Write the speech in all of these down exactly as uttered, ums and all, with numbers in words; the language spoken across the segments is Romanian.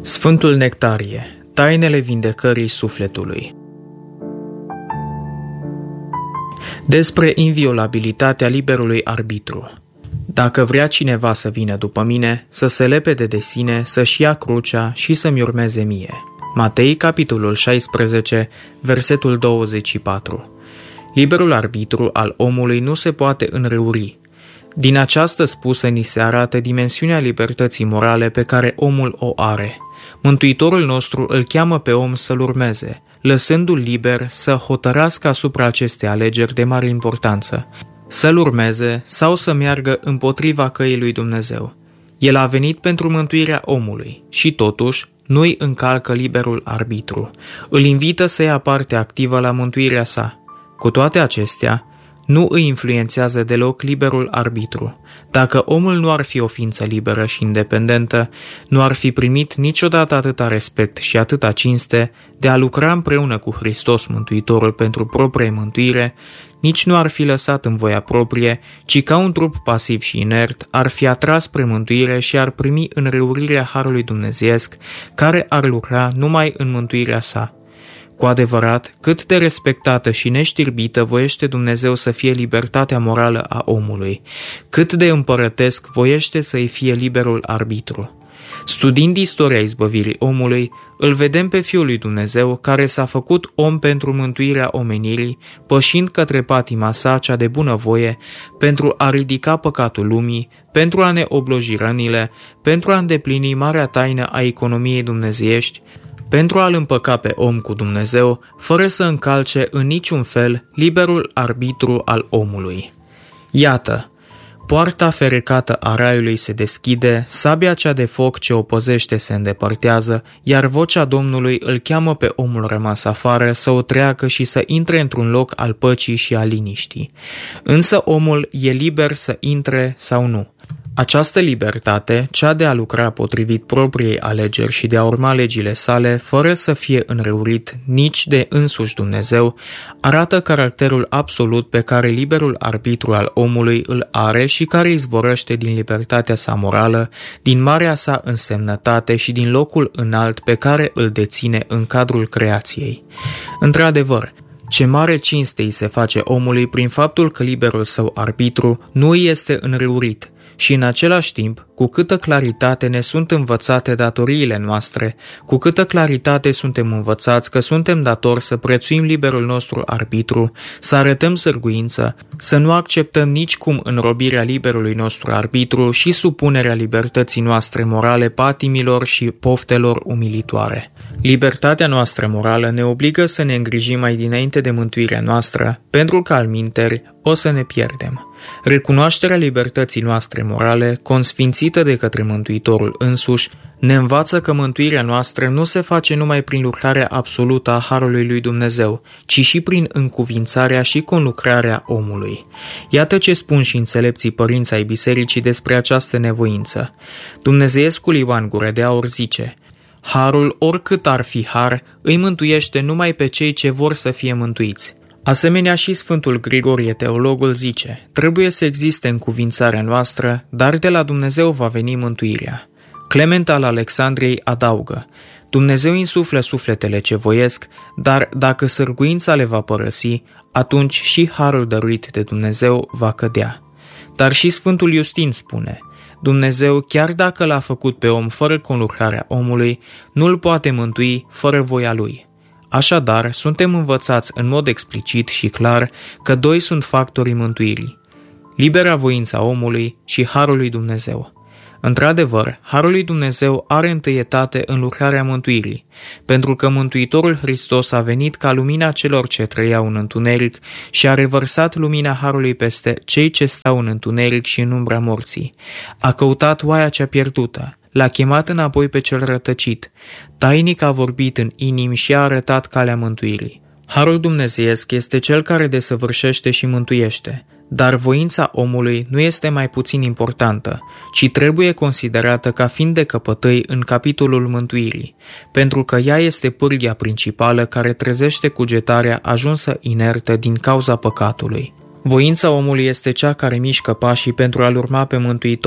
Sfântul Nectarie, tainele vindecării sufletului. Despre inviolabilitatea liberului arbitru. Dacă vrea cineva să vină după mine, să se lepede de sine, să-și ia crucea și să-mi urmeze mie. Matei, capitolul șaisprezece, versetul douăzeci și patru. Liberul arbitru al omului nu se poate înrăuri. Din această spusă ni se arată dimensiunea libertății morale pe care omul o are. Mântuitorul nostru îl cheamă pe om să-l urmeze, lăsându-l liber să hotărască asupra acestei alegeri de mare importanță, să-l urmeze sau să meargă împotriva căii lui Dumnezeu. El a venit pentru mântuirea omului și totuși nu-i încalcă liberul arbitru. Îl invită să ia parte activă la mântuirea sa. Cu toate acestea, nu îi influențează deloc liberul arbitru. Dacă omul nu ar fi o ființă liberă și independentă, nu ar fi primit niciodată atâta respect și atâta cinste de a lucra împreună cu Hristos Mântuitorul pentru propria mântuire, nici nu ar fi lăsat în voia proprie, ci ca un trup pasiv și inert ar fi atras spre mântuire și ar primi înrăurirea harului dumnezeiesc, care ar lucra numai în mântuirea sa. Cu adevărat, cât de respectată și neștirbită voiește Dumnezeu să fie libertatea morală a omului, cât de împărătesc voiește să-i fie liberul arbitru. Studiind istoria izbăvirii omului, îl vedem pe Fiul lui Dumnezeu care s-a făcut om pentru mântuirea omenirii, pășind către patima sa cea de bunăvoie, pentru a ridica păcatul lumii, pentru a ne obloji rănile, pentru a îndeplini marea taină a economiei dumnezeiești, pentru a-l împăca pe om cu Dumnezeu, fără să încalce în niciun fel liberul arbitru al omului. Iată, poarta ferecată a raiului se deschide, sabia cea de foc ce o păzește se îndepărtează, iar vocea Domnului îl cheamă pe omul rămas afară să o treacă și să intre într-un loc al păcii și al liniștii. Însă omul e liber să intre sau nu. Această libertate, cea de a lucra potrivit propriei alegeri și de a urma legile sale, fără să fie înrăurit nici de însuși Dumnezeu, arată caracterul absolut pe care liberul arbitru al omului îl are și care izvorăște din libertatea sa morală, din marea sa însemnătate și din locul înalt pe care îl deține în cadrul creației. Într-adevăr, ce mare cinste îi se face omului prin faptul că liberul său arbitru nu îi este înrăurit, și în același timp, cu câtă claritate ne sunt învățate datoriile noastre, cu câtă claritate suntem învățați că suntem datori să prețuim liberul nostru arbitru, să arătăm sârguință, să nu acceptăm nicicum înrobirea liberului nostru arbitru și supunerea libertății noastre morale patimilor și poftelor umilitoare. Libertatea noastră morală ne obligă să ne îngrijim mai dinainte de mântuirea noastră, pentru că altminteri o să ne pierdem. Recunoașterea libertății noastre morale, consfințită de către Mântuitorul însuși, ne învață că mântuirea noastră nu se face numai prin lucrarea absolută a harului lui Dumnezeu, ci și prin încuvințarea și conlucrarea omului. Iată ce spun și înțelepții părinți ai bisericii despre această nevoință. Dumnezeiescul Ioan Gură de Aur zice: harul, oricât ar fi har, îi mântuiește numai pe cei ce vor să fie mântuiți. Asemenea și Sfântul Grigorie Teologul zice: trebuie să existe încuvințarea noastră, dar de la Dumnezeu va veni mântuirea. Clement al Alexandriei adaugă: Dumnezeu insuflă sufletele ce voiesc, dar dacă sârguința le va părăsi, atunci și harul dăruit de Dumnezeu va cădea. Dar și Sfântul Iustin spune: Dumnezeu, chiar dacă l-a făcut pe om fără conlucrarea omului, nu-l poate mântui fără voia lui. Așadar, suntem învățați în mod explicit și clar că doi sunt factorii mântuirii: libera voința omului și harul lui Dumnezeu. Într-adevăr, harul lui Dumnezeu are întâietate în lucrarea mântuirii, pentru că Mântuitorul Hristos a venit ca lumina celor ce trăiau în întuneric și a revărsat lumina harului peste cei ce stau în întuneric și în umbra morții. A căutat oaia cea pierdută, l-a chemat înapoi pe cel rătăcit, tainic a vorbit în inimi și a arătat calea mântuirii. Harul dumnezeiesc este cel care desăvârșește și mântuiește, dar voința omului nu este mai puțin importantă, ci trebuie considerată ca fiind de căpătâi în capitolul mântuirii, pentru că ea este pârghia principală care trezește cugetarea ajunsă inertă din cauza păcatului. Voința omului este cea care mișcă pașii pentru a-L urma pe Mântuitor.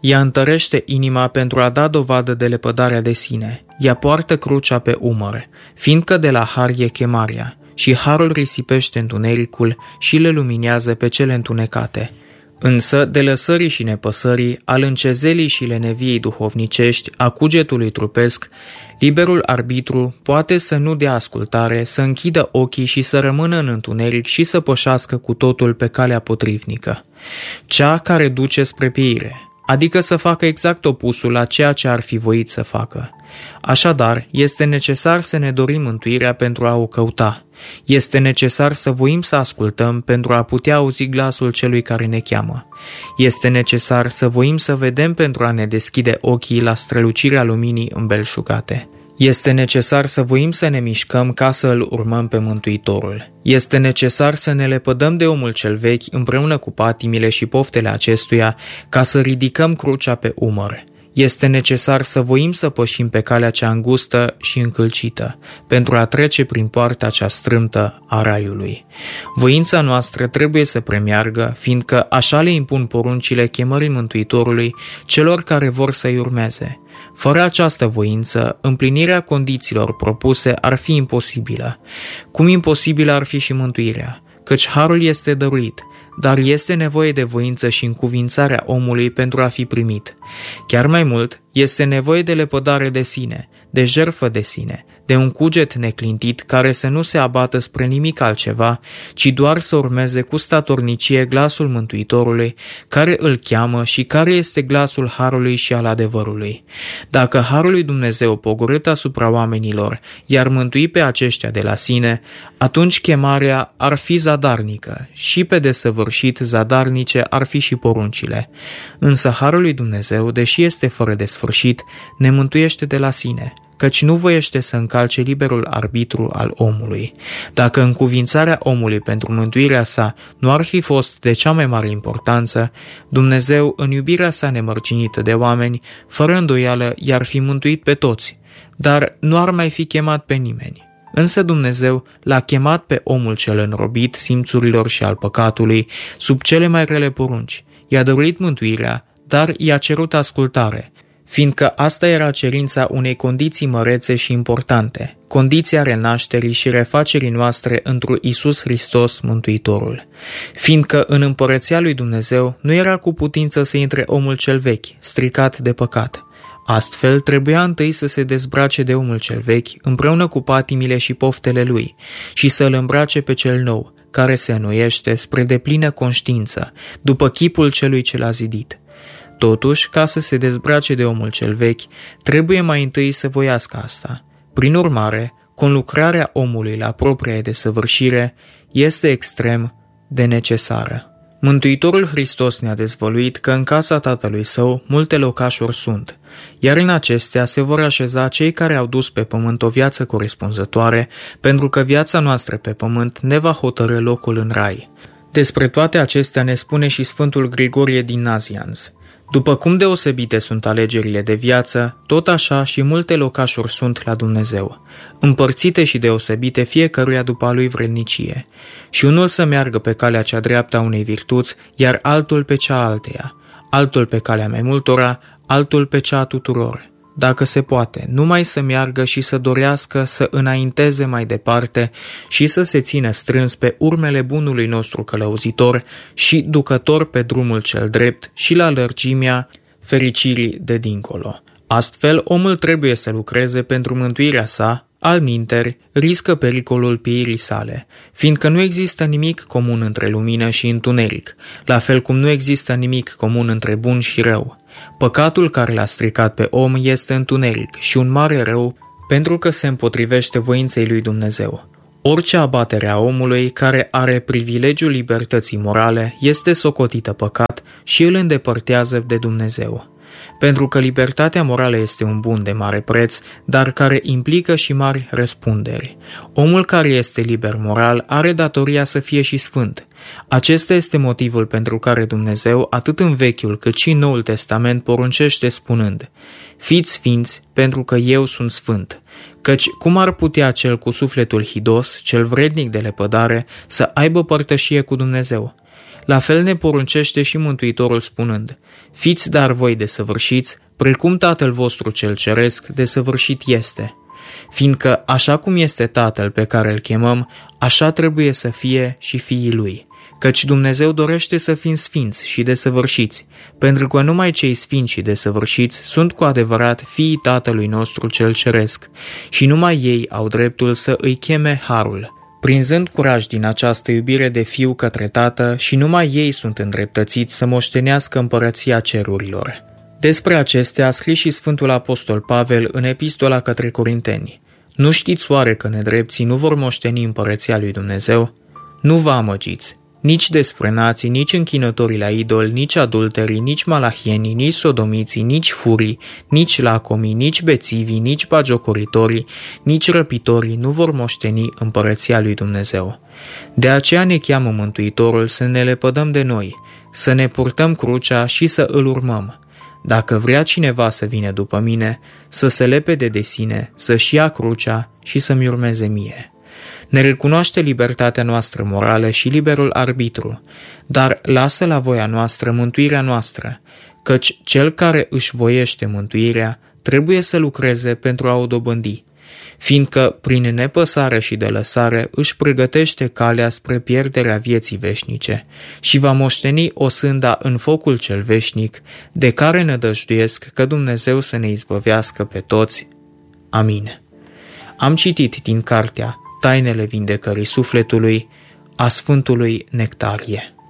Ea întărește inima pentru a da dovadă de lepădarea de sine. Ea poartă crucea pe umăr, fiindcă de la har e chemarea, și harul risipește întunericul și le luminează pe cele întunecate. Însă, de lăsării și nepăsării, al încezelii și leneviei duhovnicești, a cugetului trupesc, liberul arbitru poate să nu dea ascultare, să închidă ochii și să rămână în întuneric și să pășească cu totul pe calea potrivnică, cea care duce spre pieire, adică să facă exact opusul la ceea ce ar fi voit să facă. Așadar, este necesar să ne dorim mântuirea pentru a o căuta. Este necesar să voim să ascultăm pentru a putea auzi glasul celui care ne cheamă. Este necesar să voim să vedem pentru a ne deschide ochii la strălucirea luminii îmbelșugate. Este necesar să voim să ne mișcăm ca să îl urmăm pe Mântuitorul. Este necesar să ne lepădăm de omul cel vechi împreună cu patimile și poftele acestuia ca să ridicăm crucea pe umăr. Este necesar să voim să pășim pe calea cea îngustă și încălcită, pentru a trece prin poarta cea strâmtă a raiului. Voința noastră trebuie să premeargă, fiindcă așa le impun poruncile chemării Mântuitorului celor care vor să-i urmeze. Fără această voință, împlinirea condițiilor propuse ar fi imposibilă. Cum imposibilă ar fi și mântuirea, căci harul este dăruit, dar este nevoie de voință și încuvințarea omului pentru a fi primit. Chiar mai mult, este nevoie de lepădare de sine, de jertfă de sine, de un cuget neclintit care să nu se abată spre nimic altceva, ci doar să urmeze cu statornicie glasul Mântuitorului, care îl cheamă și care este glasul harului și al adevărului. Dacă harul lui Dumnezeu pogorât asupra oamenilor i-ar mântui pe aceștia de la sine, atunci chemarea ar fi zadarnică și pe desăvârșit zadarnice ar fi și poruncile. Însă harul lui Dumnezeu, deși este fără de sfârșit, ne mântuiește de la sine, căci nu voiește să încalce liberul arbitru al omului. Dacă încuvințarea omului pentru mântuirea sa nu ar fi fost de cea mai mare importanță, Dumnezeu, în iubirea sa nemărginită de oameni, fără îndoială i-ar fi mântuit pe toți, dar nu ar mai fi chemat pe nimeni. Însă Dumnezeu l-a chemat pe omul cel înrobit simțurilor și al păcatului sub cele mai rele porunci. I-a dăruit mântuirea, dar i-a cerut ascultare, fiindcă asta era cerința unei condiții mărețe și importante, condiția renașterii și refacerii noastre întru Iisus Hristos Mântuitorul. Fiindcă în împărăția lui Dumnezeu nu era cu putință să intre omul cel vechi, stricat de păcat. Astfel, trebuia întâi să se dezbrace de omul cel vechi împreună cu patimile și poftele lui și să îl îmbrace pe cel nou, care se înnoiește spre deplină conștiință, după chipul celui ce l-a zidit. Totuși, ca să se dezbrace de omul cel vechi, trebuie mai întâi să voiască asta. Prin urmare, conlucrarea omului la propria desăvârșire este extrem de necesară. Mântuitorul Hristos ne-a dezvăluit că în casa Tatălui Său multe locașuri sunt, iar în acestea se vor așeza cei care au dus pe pământ o viață corespunzătoare, pentru că viața noastră pe pământ ne va hotărî locul în rai. Despre toate acestea ne spune și Sfântul Grigorie din Nazianz. După cum deosebite sunt alegerile de viață, tot așa și multe locașuri sunt la Dumnezeu, împărțite și deosebite fiecăruia după a lui vrednicie, și unul să meargă pe calea cea dreaptă a unei virtuți, iar altul pe cea alteia, altul pe calea mai multora, altul pe cea a tuturor. Dacă se poate, numai să meargă și să dorească să înainteze mai departe și să se țină strâns pe urmele bunului nostru călăuzitor și ducător pe drumul cel drept și la lărgimea fericirii de dincolo. Astfel, omul trebuie să lucreze pentru mântuirea sa, alminteri, riscă pericolul pieirii sale, fiindcă nu există nimic comun între lumină și întuneric, la fel cum nu există nimic comun între bun și rău. Păcatul care l-a stricat pe om este întuneric și un mare rău pentru că se împotrivește voinței lui Dumnezeu. Orice abatere a omului care are privilegiul libertății morale este socotită păcat și îl îndepărtează de Dumnezeu. Pentru că libertatea morală este un bun de mare preț, dar care implică și mari răspunderi. Omul care este liber moral are datoria să fie și sfânt. Acesta este motivul pentru care Dumnezeu, atât în Vechiul cât și în Noul Testament, poruncește spunând: fiți sfinți, pentru că eu sunt sfânt. Căci cum ar putea cel cu sufletul hidos, cel vrednic de lepădare, să aibă părtășie cu Dumnezeu? La fel ne poruncește și Mântuitorul spunând: fiți dar voi desăvârșiți, precum Tatăl vostru cel ceresc desăvârșit este. Fiindcă așa cum este Tatăl pe care îl chemăm, așa trebuie să fie și fiii lui. Căci Dumnezeu dorește să fim sfinți și desăvârșiți, pentru că numai cei sfinți și desăvârșiți sunt cu adevărat fiii Tatălui nostru cel ceresc, și numai ei au dreptul să îi cheme harul, prinzând curaj din această iubire de fiu către tată, și numai ei sunt îndreptățiți să moștenească împărăția cerurilor. Despre acestea a scris și Sfântul Apostol Pavel în Epistola către Corinteni: nu știți oare că nedrepții nu vor moșteni împărăția lui Dumnezeu? Nu vă amăgiți! Nici desfrânații, nici închinătorii la idol, nici adulterii, nici malahienii, nici sodomiții, nici furii, nici lacomii, nici bețivii, nici bagiocoritorii, nici răpitorii nu vor moșteni împărăția lui Dumnezeu. De aceea ne cheamă Mântuitorul să ne lepădăm de noi, să ne purtăm crucea și să îl urmăm. Dacă vrea cineva să vină după mine, să se lepede de sine, să-și ia crucea și să-mi urmeze mie. Ne recunoaște libertatea noastră morală și liberul arbitru, dar lasă la voia noastră mântuirea noastră, căci cel care își voiește mântuirea trebuie să lucreze pentru a o dobândi, fiindcă prin nepăsare și de lăsare își pregătește calea spre pierderea vieții veșnice și va moșteni o sânda în focul cel veșnic, de care nădăjduiesc că Dumnezeu să ne izbăvească pe toți. Amin. Am citit din cartea Tainele vindecării sufletului a Sfântului Nectarie.